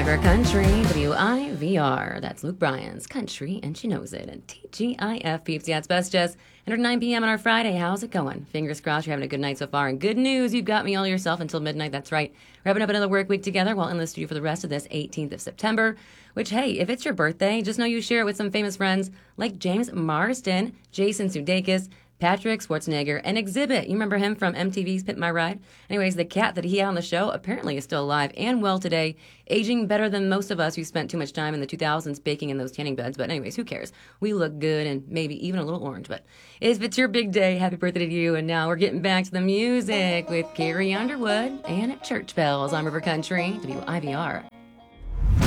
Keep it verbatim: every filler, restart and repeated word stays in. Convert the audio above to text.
River Country, W I V R. That's Luke Bryan's Country, and she knows it. And T G I F peeps. Yeah, it's Best Jess. And at nine p.m. on our Friday. How's it going? Fingers crossed you're having a good night so far. And good news, you've got me all yourself until midnight. That's right. Wrapping up another work week together while in the studio for the rest of this eighteenth of September. Which, hey, if it's your birthday, just know you share it with some famous friends like James Marsden, Jason Sudeikis, Patrick Schwarzenegger, and Exhibit. You remember him from M T V's Pimp My Ride? Anyways, the cat that he had on the show apparently is still alive and well today, aging better than most of us who spent too much time in the two thousands baking in those tanning beds. But anyways, who cares? We look good and maybe even a little orange. But if it's your big day, happy birthday to you. And now we're getting back to the music with Carrie Underwood and Church Bells on River Country, W I V R.